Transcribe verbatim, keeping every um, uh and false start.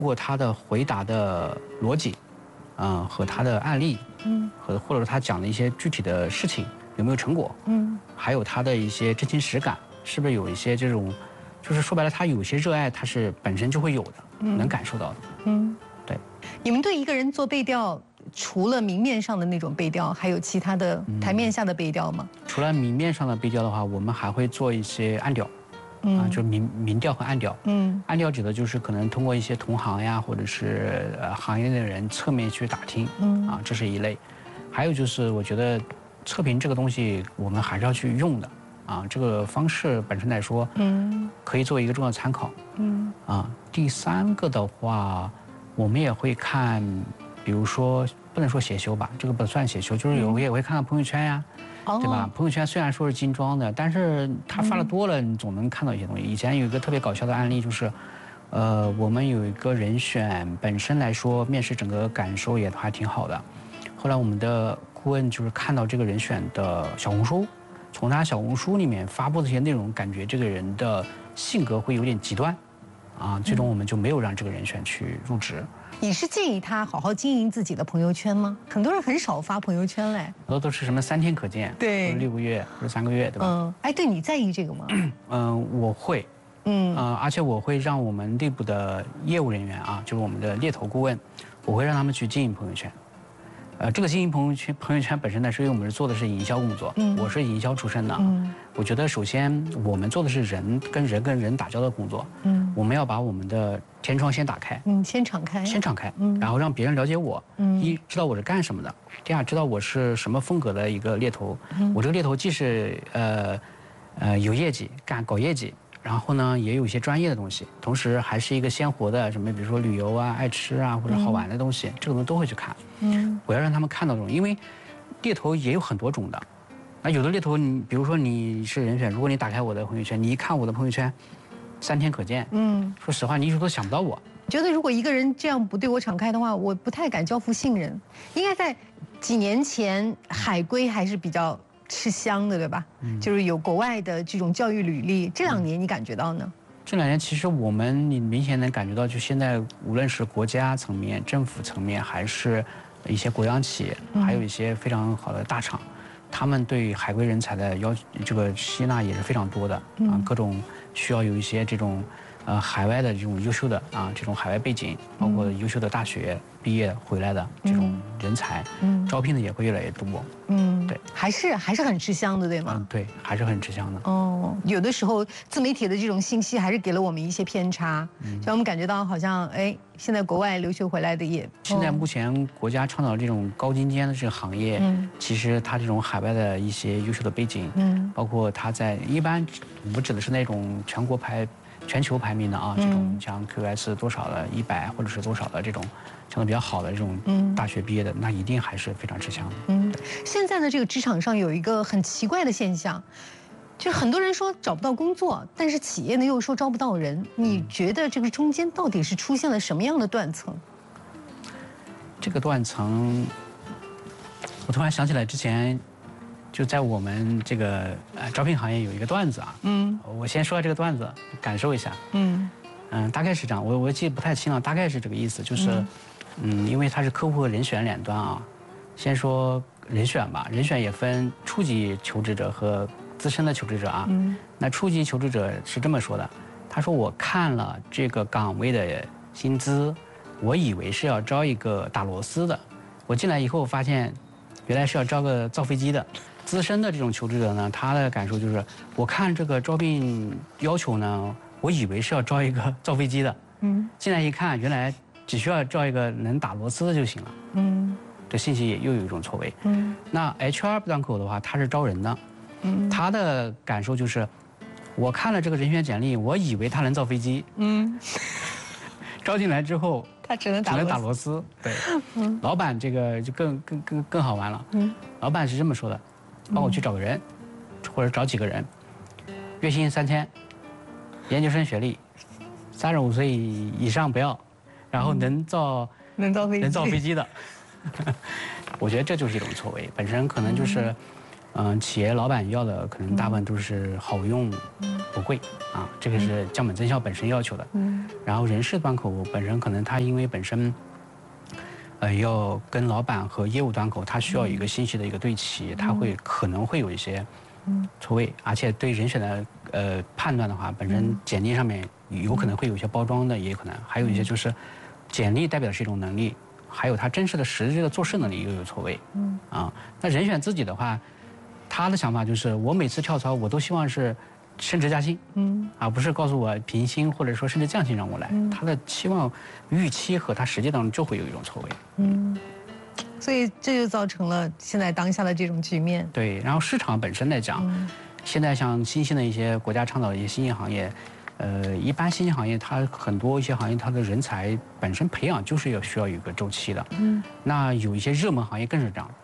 过他的回答的逻辑，嗯、和他的案例，嗯，和或者说他讲的一些具体的事情有没有成果，嗯，还有他的一些真情实感，是不是有一些这种，就是说白了，他有些热爱，他是本身就会有的，嗯、能感受到的，嗯，对。 你们对一个人做背调，除了明面上的那种背调，还有其他的台面下的背调吗？ 除了明面上的背调的话，我们还会做一些暗调。 嗯啊，就是明明调和暗调。 嗯， 暗调指的就是可能通过一些同行呀，或者是呃行业内的人侧面去打听。嗯，啊，这是一类。还有就是我觉得测评这个东西，我们还是要去用的。啊，这个方式本身来说，嗯，可以作为一个重要参考。嗯，啊，第三个的话，我们也会看，比如说不能说写修吧，这个不算写修，就是有也会看看朋友圈呀。对吧？朋友圈虽然说是精装的，但是他发的多了，你总能看到一些东西。以前有一个特别搞笑的案例，就是，呃，我们有一个人选本身来说，面试整个感受也还挺好的。后来我们的顾问就是看到这个人选的小红书，从他小红书里面发布的一些内容，感觉这个人的性格会有点极端，啊，最终我们就没有让这个人选去入职。 你是建议他好好经营自己的朋友圈吗？很多人很少发朋友圈嘞， 很多都是什么三天可见， 对， 六个月或者三个月，对吧？ 嗯，哎，对你在意这个吗？ 嗯，我会，嗯，呃，而且我会让我们内部的业务人员啊，就是我们的猎头顾问，我会让他们去经营朋友圈。呃，这个经营朋友圈，朋友圈本身呢，是因为我们是做的是营销工作，嗯，我是营销出身的，嗯，我觉得首先我们做的是人跟人跟人打交道的工作，嗯，我们要把我们的天窗先打开， 嗯，先敞开， 先敞开，嗯，然后让别人了解我，嗯，一知道我是干什么的，第二知道我是什么风格的一个猎头，嗯，我这个猎头既是呃，呃有业绩干搞业绩。然后呢，也有一些专业的东西，同时还是一个鲜活的什么，比如说旅游啊、爱吃啊或者好玩的东西，嗯、这个东西都会去看。嗯，我要让他们看到这种，因为猎头也有很多种的。那有的猎头，你比如说你是人选，如果你打开我的朋友圈，你一看我的朋友圈，三天可见。嗯，说实话，你一直都想不到我。 觉得如果一个人这样不对我敞开的话，我不太敢交付信任。应该在几年前，海归还是比较吃香的，对吧？嗯，就是有国外的这种教育履历。这两年你感觉到呢？ 这两年其实我们你明显能感觉到，就现在无论是国家层面、政府层面，还是一些国央企业，还有一些非常好的大厂，他们对海归人才的要这个吸纳也是非常多的啊，各种需要有一些这种呃海外的这种优秀的啊这种海外背景，包括优秀的大学毕业回来的这种人才，嗯，招聘的也会越来越多。 嗯，对，还是还是很吃香的，对吗？ 嗯，对，还是很吃香的。 哦，有的时候自媒体的这种信息还是给了我们一些偏差，嗯，让我们感觉到好像哎，现在国外留学回来的也， 现在目前国家倡导这种高精尖的这个行业，嗯，其实它这种海外的一些优秀的背景，嗯，包括它在一般我们指的是那种全国排。全球排名的啊，这种像 Q S 多少的一百或者是多少的这种相对比较好的这种大学毕业的，那一定还是非常吃香的。 嗯，现在的这个职场上有一个很奇怪的现象，就是很多人说找不到工作，但是企业呢又说招不到人。你觉得这个中间到底是出现了什么样的断层？ 这个断层，我突然想起来之前。就在我们这个呃招聘行业有一个段子啊，嗯，我先说下这个段子，感受一下，嗯嗯，大概是这样，我我记得不太清了，大概是这个意思，就是，嗯，嗯因为它是客户和人选两端啊，先说人选吧，人选也分初级求职者和资深的求职者啊，嗯，那初级求职者是这么说的，他说我看了这个岗位的薪资，我以为是要招一个打螺丝的，我进来以后发现，原来是要招个造飞机的。资深的这种求职者呢，他的感受就是，我看这个招聘要求呢，我以为是要招一个造飞机的，嗯，进来一看，原来只需要招一个能打螺丝的就行了，嗯，这信息也又有一种错位，嗯，那 H R 端口的话，他是招人的，嗯，他的感受就是，我看了这个人选简历，我以为他能造飞机，嗯，招进来之后。 他只能打只能打螺丝，对，嗯，老板这个就更更更更好玩了，嗯，老板是这么说的，帮我去找个人，或者找几个人，月薪三千，研究生学历，三十五岁以上不要，然后能造能造飞机能造飞机的，我觉得这就是一种错位，本身可能就是， 嗯，企业老板要的可能大部分都是好用、不贵啊，这个是降本增效本身要求的。嗯，然后人事端口本身可能它因为本身，呃，要跟老板和业务端口，它需要一个信息的一个对齐，它会可能会有一些错位，而且对人选的呃判断的话，本身简历上面有可能会有一些包装的，也有可能，还有一些就是简历代表的是一种能力，还有他真实的实际的做事能力又有错位。嗯，啊，那人选自己的话。他的想法就是，我每次跳槽，我都希望是升职加薪，嗯，而不是告诉我平薪或者说甚至降薪让我来。嗯、他的期望预期和他实际当中就会有一种错位。嗯， 所以这就造成了现在当下的这种局面。 对，然后市场本身来讲，嗯、现在像新兴的一些国家倡导的一些新兴行业，呃，一般新兴行业它很多一些行业它的人才本身培养就是要需要有一个周期的。嗯，那有一些热门行业更是这样。